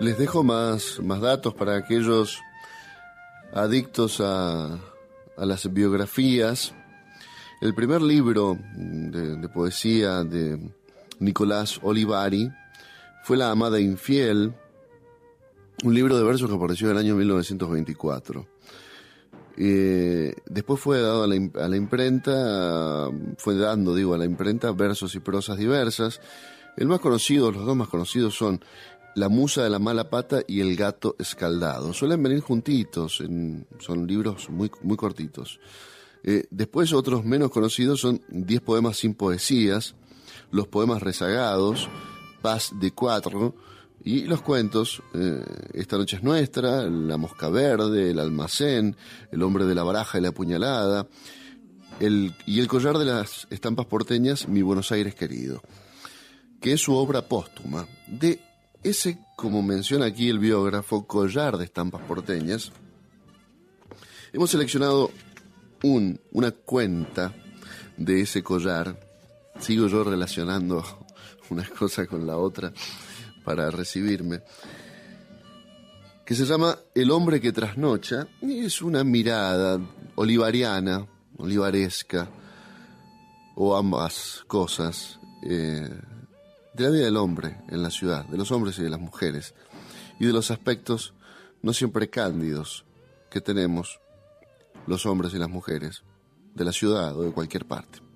Les dejo más datos para aquellos adictos a las biografías. El primer libro de poesía de Nicolás Olivari fue La amada infiel, un libro de versos que apareció en el año 1924. Después fue dado a la imprenta, a la imprenta versos y prosas diversas. Los dos más conocidos son La musa de la mala pata y El gato escaldado. Suelen venir juntitos, son libros muy, muy cortitos. Después otros menos conocidos son 10 poemas sin poesías, Los poemas rezagados, Paz de Cuatro, y los cuentos, Esta noche es nuestra, La mosca verde, El almacén, El hombre de la baraja y la puñalada, y El collar de las estampas porteñas, Mi Buenos Aires querido, que es su obra póstuma. De ese, como menciona aquí el biógrafo, collar de estampas porteñas, hemos seleccionado una cuenta de ese collar. Sigo yo relacionando una cosa con la otra para recibirme, que se llama El hombre que trasnocha, y es una mirada olivariana, olivaresca, o ambas cosas, de la vida del hombre en la ciudad, de los hombres y de las mujeres, y de los aspectos no siempre cándidos que tenemos los hombres y las mujeres de la ciudad o de cualquier parte.